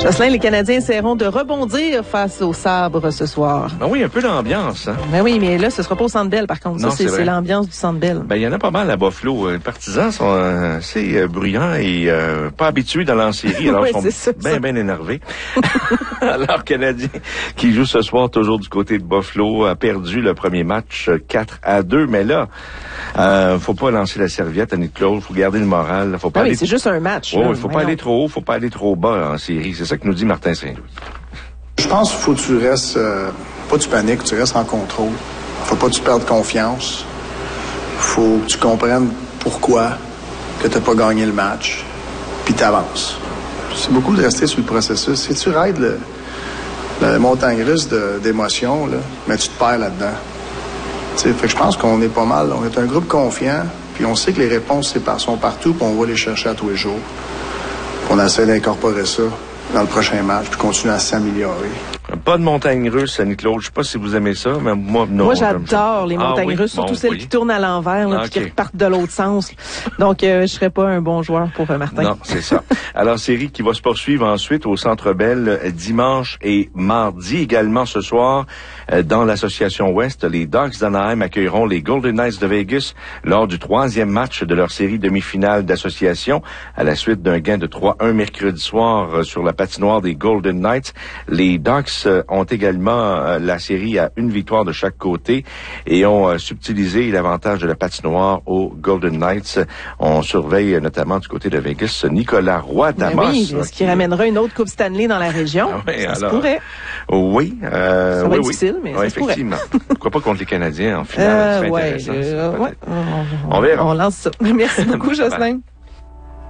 Jocelyn, les Canadiens essaieront de rebondir face aux Sabres ce soir. Ben oui, un peu d'ambiance. Hein? Ben oui, mais là, ce sera pas au Centre Bell, par contre. Non, ça, c'est l'ambiance du Centre Bell. Ben, il y en a pas mal à Buffalo. Les partisans sont assez bruyants et pas habitués dans la série. Alors, oui, ils sont bien énervés. Alors, Canadien qui joue ce soir toujours du côté de Buffalo a perdu le premier match 4-2. Mais là, faut pas lancer la serviette à Nick Claude. Faut garder le moral. Faut pas aller... c'est juste un match. Il faut pas aller trop haut. Faut pas aller trop bas en série. C'est ça que nous dit Martin Saint-Louis. Je pense qu'il faut que tu restes, pas tu paniques, tu restes en contrôle. Faut pas que tu perdes confiance. Faut que tu comprennes pourquoi que t'as pas gagné le match, puis t'avances. C'est beaucoup de rester sur le processus. Si tu raides la montagne russe d'émotions, là, mais tu te perds là-dedans. Fait que je pense qu'on est pas mal. On est un groupe confiant, puis on sait que les réponses sont partout, puis on va les chercher à tous les jours. Puis on essaie d'incorporer ça dans le prochain match, puis continuer à s'améliorer. Pas de montagne russe, Annie-Claude. Je sais pas si vous aimez ça, mais moi, non. Moi, j'adore les montagnes russes, surtout celles qui tournent à l'envers, puis qui repartent de l'autre sens. Donc, je serais pas un bon joueur pour Martin. Non, c'est ça. Alors, série qui va se poursuivre ensuite au Centre Bell dimanche et mardi. Également ce soir, dans l'Association Ouest, les Ducks d'Anaheim accueilleront les Golden Knights de Vegas lors du 3e match de leur série demi-finale d'association. À la suite d'un gain de 3-1 mercredi soir sur la patinoire des Golden Knights, les Ducks ont également la série à une victoire de chaque côté et ont subtilisé l'avantage de la patinoire aux Golden Knights. On surveille notamment du côté de Vegas Nicolas Roy-Damas. Oui, est-ce qu'il ramènera une autre Coupe Stanley dans la région? Ça se pourrait. Oui. Ça va être difficile, mais ça se pourrait. Effectivement. Pourquoi pas contre les Canadiens en finale? On verra. On lance ça. Merci beaucoup, Jocelyn.